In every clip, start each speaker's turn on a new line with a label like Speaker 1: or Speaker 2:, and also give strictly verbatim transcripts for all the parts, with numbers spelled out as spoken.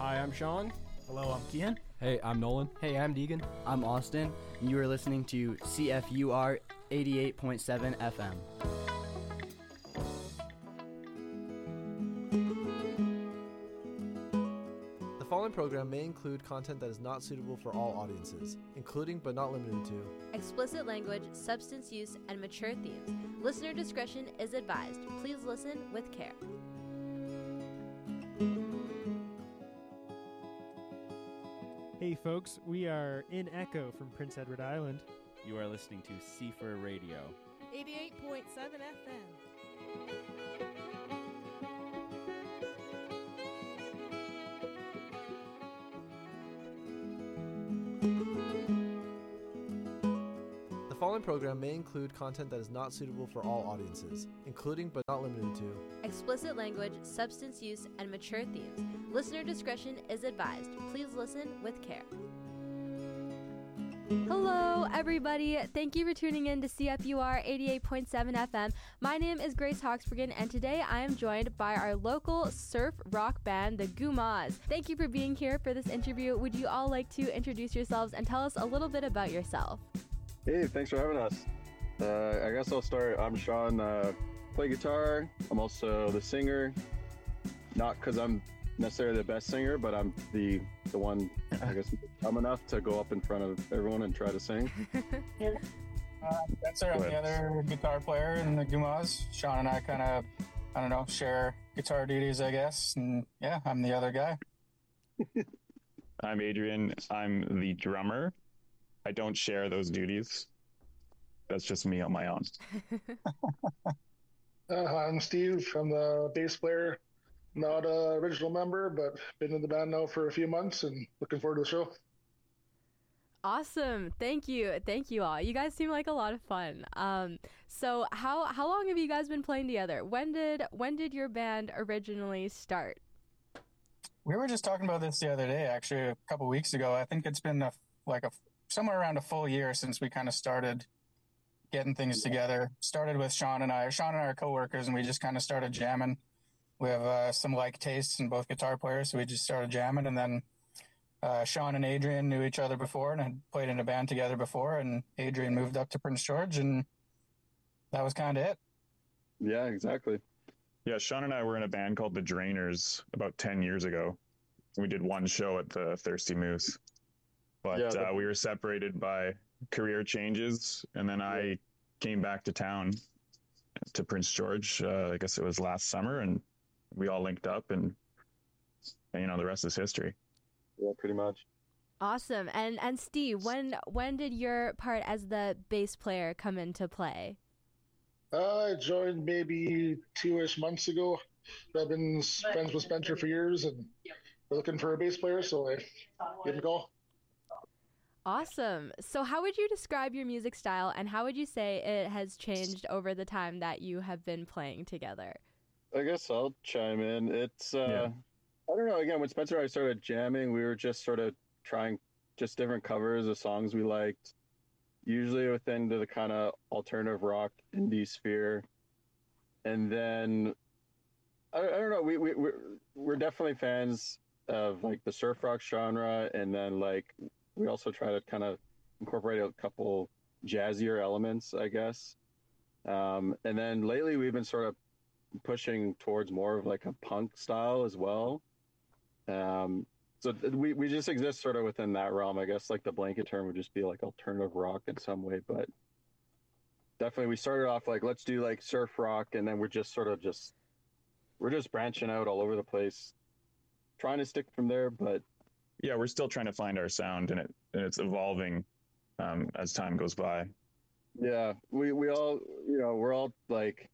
Speaker 1: Hi, I'm Sean.
Speaker 2: Hello, I'm Kian.
Speaker 3: Hey, I'm Nolan.
Speaker 4: Hey, I'm Deegan.
Speaker 5: I'm Austin, and you are listening to C F U R eighty-eight point seven F M.
Speaker 6: The following program may include content that is not suitable for all audiences, including but not limited to
Speaker 7: explicit language, substance use, and mature themes. Listener discretion is advised. Please listen with care.
Speaker 2: Hey folks, we are in Echo from Prince Edward Island.
Speaker 8: You are listening to C F U R Radio.
Speaker 9: eighty-eight point seven F M.
Speaker 6: The following program may include content that is not suitable for all audiences, including but not limited to
Speaker 7: explicit language, substance use, and mature themes. Listener discretion is advised. Please listen with care. Hello, everybody. Thank you for tuning in to C F U R eighty-eight point seven F M. My name is Grace Hawksbergen, and today I am joined by our local surf rock band, the Gumas. Thank you for being here for this interview. Would you all like to introduce yourselves and tell us a little bit about yourself?
Speaker 10: Hey, thanks for having us. Uh, I guess I'll start. I'm Sean, uh, play guitar. I'm also the singer. Not because I'm necessarily the best singer, but I'm the the one, I guess, I'm enough to go up in front of everyone and try to sing.
Speaker 11: uh, that's our the other guitar player in the Gumas. Sean and I kind of, I don't know, share guitar duties, I guess. And yeah, I'm the other guy.
Speaker 12: I'm Adrian. I'm the drummer. I don't share those duties. That's just me on my own.
Speaker 13: uh, I'm Steve. I'm the bass player. Not an original member, but been in the band now for a few months and looking forward to the show.
Speaker 7: Awesome. Thank you. Thank you all. You guys seem like a lot of fun. Um, so how how long have you guys been playing together? When did when did your band originally start?
Speaker 11: We were just talking about this the other day, actually, a couple weeks ago. I think it's been a, like a somewhere around a full year since we kind of started getting things together. Started with Sean and I. Sean and I are coworkers, and we just kind of started jamming. We have uh, some like tastes in both guitar players, so we just started jamming. And then uh, Sean and Adrian knew each other before and had played in a band together before. And Adrian moved up to Prince George, and that was kind of it.
Speaker 10: Yeah, exactly.
Speaker 12: Yeah, Sean and I were in a band called The Drainers about ten years ago. We did one show at the Thirsty Moose. But yeah, the- uh, we were separated by career changes, and then I yeah. came back to town to Prince George. Uh, I guess it was last summer, and we all linked up, and, and you know, the rest is history.
Speaker 10: Yeah, pretty much.
Speaker 7: Awesome. And and Steve, when when did your part as the bass player come into play?
Speaker 13: Uh, I joined maybe two-ish months ago. I've been friends with Spencer for years, and we're looking for a bass player, so I gave him a call.
Speaker 7: Awesome. So how would you describe your music style, and how would you say it has changed over the time that you have been playing together?
Speaker 10: I guess I'll chime in. It's, uh, yeah. I don't know, again, when Spencer and I started jamming, we were just sort of trying just different covers of songs we liked, usually within the kind of alternative rock indie sphere. And then, I, I don't know, we, we, we're, we're definitely fans of like the surf rock genre, and then like, we also try to kind of incorporate a couple jazzier elements, I guess. Um, and then lately we've been sort of pushing towards more of like a punk style as well. Um, so th- we, we just exist sort of within that realm. I guess like the blanket term would just be like alternative rock in some way, but definitely we started off like, let's do like surf rock. And then we're just sort of just, we're just branching out all over the place, trying to stick from there, but
Speaker 12: yeah, we're still trying to find our sound, and it and it's evolving um, as time goes by.
Speaker 10: Yeah, we, we all, you know, we're all like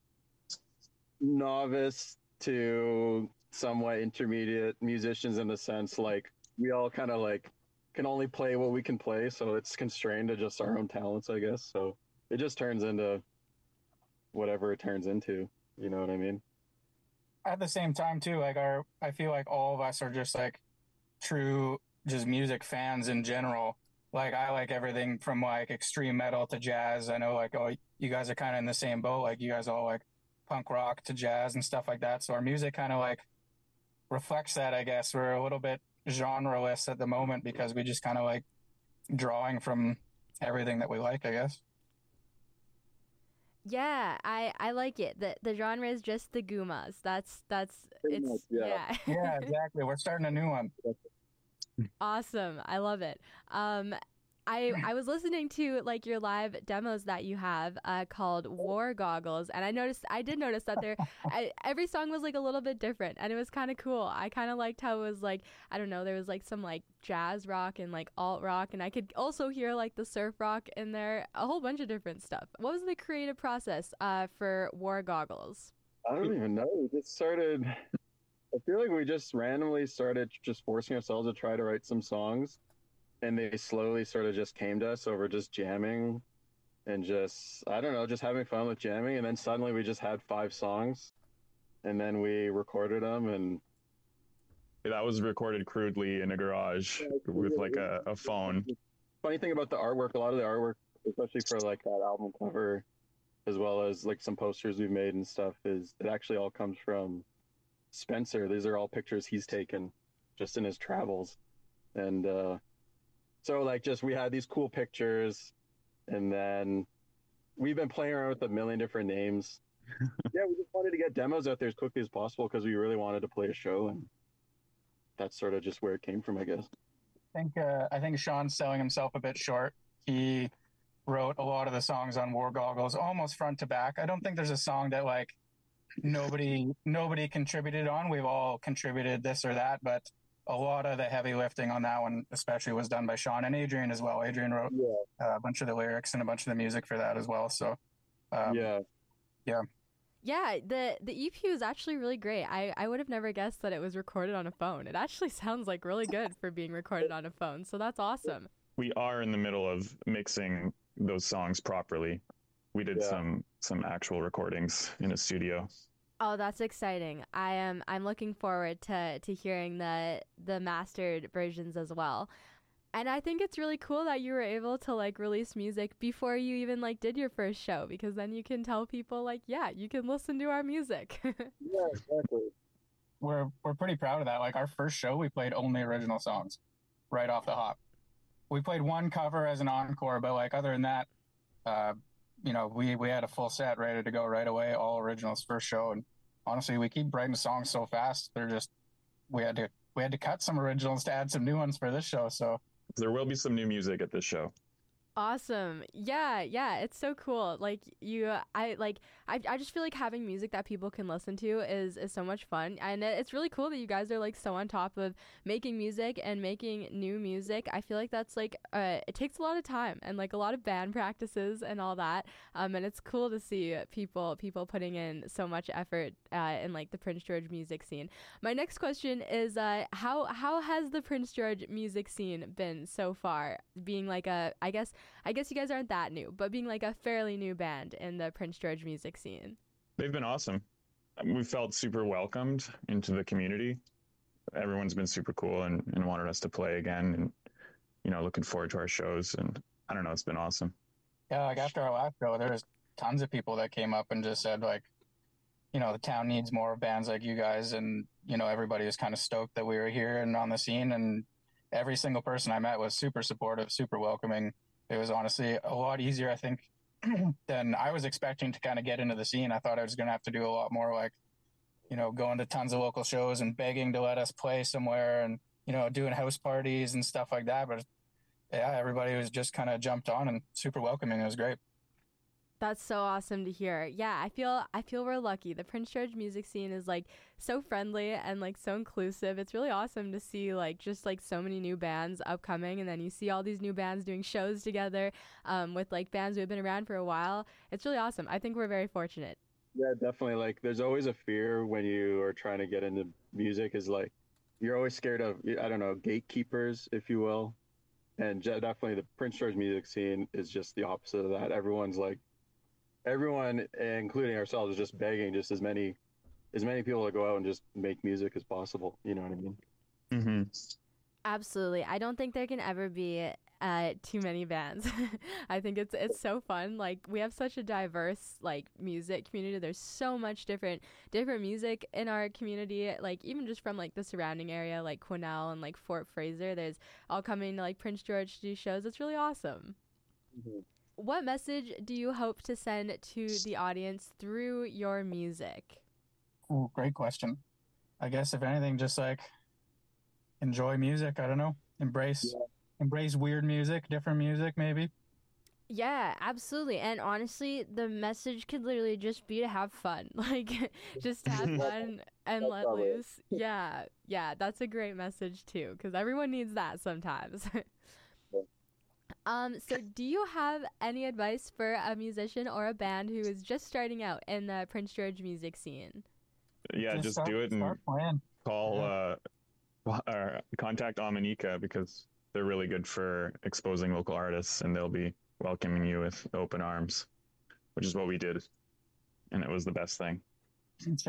Speaker 10: novice to somewhat intermediate musicians in the sense like we all kind of like can only play what we can play, so it's constrained to just our own talents, I guess. So it just turns into whatever it turns into. You know what I mean?
Speaker 11: At the same time, too, like our, I feel like all of us are just like true just music fans in general. Like I like everything from like extreme metal to jazz. I know like, oh, you guys are kind of in the same boat. Like you guys all like punk rock to jazz and stuff like that. So our music kind of like reflects that, I guess. We're a little bit genreless at the moment because we just kind of like drawing from everything that we like, I guess.
Speaker 7: Yeah, I, I like it. The the genre is just the Goomas. That's that's
Speaker 10: Pretty
Speaker 7: it's
Speaker 10: much, yeah.
Speaker 7: yeah.
Speaker 11: Yeah, exactly. We're starting a new one.
Speaker 7: Awesome. I love it. Um I I was listening to like your live demos that you have uh, called War Goggles, and I noticed I did notice that there I, every song was like a little bit different, and it was kind of cool. I kind of liked how it was like, I don't know, there was like some like jazz rock and like alt rock, and I could also hear like the surf rock in there, a whole bunch of different stuff. What was the creative process uh, for War Goggles?
Speaker 10: I don't even know. We just started. I feel like we just randomly started just forcing ourselves to try to write some songs. And they slowly sort of just came to us over just jamming and just, I don't know, just having fun with jamming. And then suddenly we just had five songs and then we recorded them. And
Speaker 12: that was recorded crudely in a garage with like a, a phone.
Speaker 10: Funny thing about the artwork, a lot of the artwork, especially for like that album cover, as well as like some posters we've made and stuff, is it actually all comes from Spencer. These are all pictures he's taken just in his travels. And, uh, So like just we had these cool pictures, and then we've been playing around with a million different names. Yeah, we just wanted to get demos out there as quickly as possible because we really wanted to play a show, and that's sort of just where it came from, I guess.
Speaker 11: I think uh, I think Sean's selling himself a bit short. He wrote a lot of the songs on War Goggles almost front to back. I don't think there's a song that like nobody nobody contributed on. We've all contributed this or that, but a lot of the heavy lifting on that one, especially, was done by Sean and Adrian as well. Adrian wrote
Speaker 10: yeah.
Speaker 11: uh, a bunch of the lyrics and a bunch of the music for that as well. So, um,
Speaker 10: yeah,
Speaker 11: yeah,
Speaker 7: yeah. The the E P was actually really great. I I would have never guessed that it was recorded on a phone. It actually sounds like really good for being recorded on a phone. So that's awesome.
Speaker 12: We are in the middle of mixing those songs properly. We did
Speaker 10: yeah.
Speaker 12: some some actual recordings in a studio.
Speaker 7: Oh, that's exciting. I am I'm looking forward to, to hearing the the mastered versions as well. And I think it's really cool that you were able to like release music before you even like did your first show, because then you can tell people like, yeah, you can listen to our music.
Speaker 10: Yeah, exactly.
Speaker 11: We're we're pretty proud of that. Like our first show, we played only original songs right off the hop. We played one cover as an encore, but like other than that, uh, you know, we, we had a full set ready to go right away, all originals first show. And honestly, we keep writing songs so fast. They're just, we had to, we had to cut some originals to add some new ones for this show. So
Speaker 12: there will be some new music at this show.
Speaker 7: Awesome. Yeah, yeah, it's so cool. Like you I like I I just feel like having music that people can listen to is is so much fun. And it's really cool that you guys are like so on top of making music and making new music. I feel like that's like uh it takes a lot of time and like a lot of band practices and all that. Um and it's cool to see people people putting in so much effort uh in like the Prince George music scene. My next question is uh how how has the Prince George music scene been so far? Being like a I guess I guess you guys aren't that new, but being like a fairly new band in the Prince George music scene.
Speaker 12: They've been awesome. We felt super welcomed into the community. Everyone's been super cool and, and wanted us to play again, and, you know, looking forward to our shows. And I don't know, it's been awesome.
Speaker 11: Yeah, like after our last show, there was tons of people that came up and just said like, you know, the town needs more bands like you guys. And, you know, everybody was kind of stoked that we were here and on the scene. And every single person I met was super supportive, super welcoming. It was honestly a lot easier, I think, than I was expecting to kind of get into the scene. I thought I was going to have to do a lot more, like, you know, going to tons of local shows and begging to let us play somewhere and, you know, doing house parties and stuff like that. But yeah, everybody was just kind of jumped on and super welcoming. It was great.
Speaker 7: That's so awesome to hear. Yeah, I feel I feel we're lucky. The Prince George music scene is like so friendly and like so inclusive. It's really awesome to see like just like so many new bands upcoming, and then you see all these new bands doing shows together um, with like bands who have been around for a while. It's really awesome. I think we're very fortunate.
Speaker 10: Yeah, definitely. Like there's always a fear when you are trying to get into music, is like you're always scared of, I don't know, gatekeepers, if you will. And definitely the Prince George music scene is just the opposite of that. Everyone's like, everyone, including ourselves, is just begging just as many as many people to go out and just make music as possible. You know what I mean?
Speaker 12: Mm-hmm.
Speaker 7: Absolutely. I don't think there can ever be uh, too many bands. I think it's it's so fun. Like we have such a diverse like music community. There's so much different different music in our community. Like even just from like the surrounding area, like Quesnel and like Fort Fraser. There's all coming to like Prince George to do shows. It's really awesome. Mm-hmm. What message do you hope to send to the audience through your music?
Speaker 11: Ooh, great question. I guess if anything, just like enjoy music. I don't know. Embrace, yeah. embrace weird music, different music, maybe.
Speaker 7: Yeah, absolutely. And honestly, the message could literally just be to have fun. Like, just have fun and let loose. Yeah, yeah, that's a great message too, because everyone needs that sometimes. Um, so do you have any advice for a musician or a band who is just starting out in the Prince George music scene?
Speaker 12: Yeah, just, just start, do it and call, yeah. uh, or contact Omanika, because they're really good for exposing local artists, and they'll be welcoming you with open arms, which is what we did. And it was the best thing.